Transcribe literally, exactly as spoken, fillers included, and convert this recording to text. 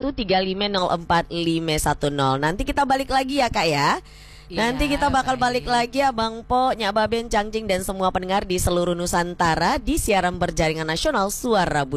satu tiga lima nol empat lima satu nol. Nanti kita balik lagi ya Kak ya. Nanti Iya, kita bakal baik. balik lagi ya Bang Po, Nyak Baben, Cangjing dan semua pendengar di seluruh Nusantara di siaran berjaringan nasional Suara Bunda.